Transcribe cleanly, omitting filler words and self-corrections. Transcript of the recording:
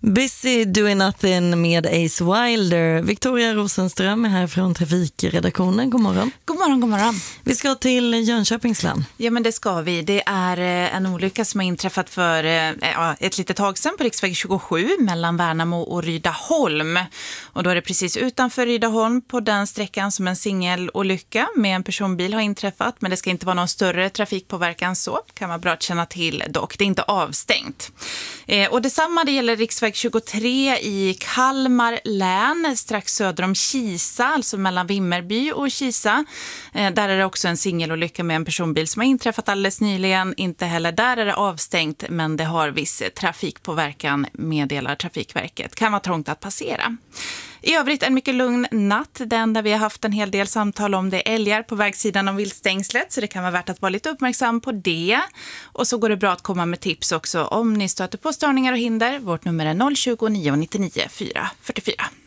Busy doing nothing med Ace Wilder. Victoria Rosenström är här från Trafikredaktionen. God morgon. God morgon, god morgon. Vi ska till Jönköpings län. Ja, men det ska vi. Det är en olycka som har inträffat för ett litet tag sedan på riksväg 27 mellan Värnamo och Rydaholm. Och då är det precis utanför Rydaholm på den sträckan som en singelolycka med en personbil har inträffat. Men det ska inte vara någon större trafikpåverkan så. Kan vara bra att känna till dock. Det är inte avstängt. Och detsamma det gäller riksväg 23 i Kalmar län, strax söder om Kisa, alltså mellan Vimmerby och Kisa. Där är det också en singelolycka med en personbil som har inträffat alldeles nyligen. Inte heller där är det avstängt, men det har viss trafikpåverkan, meddelar Trafikverket. Kan vara trångt att passera. I övrigt en mycket lugn natt, den där vi har haft en hel del samtal om det älgar på vägsidan om viltstängslet, så det kan vara värt att vara lite uppmärksam på det. Och så går det bra att komma med tips också om ni stöter på störningar och hinder. Vårt nummer är 020 999 444.